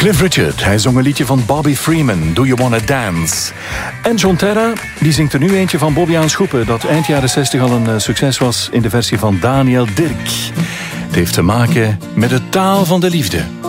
Cliff Richard, hij zong een liedje van Bobby Freeman, Do You Wanna Dance? En John Terra, die zingt er nu eentje van Bobby aan Schoepen, dat eind jaren 60 al een succes was in de versie van Daniel Dirk. Het heeft te maken met de taal van de liefde.